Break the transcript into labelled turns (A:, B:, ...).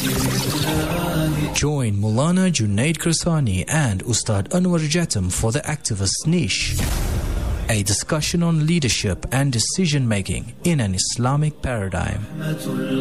A: Join Maulana Junaid Kirsani and Ustad Anwar Jatam for the Activist Niche, a discussion on leadership and decision making in an Islamic paradigm.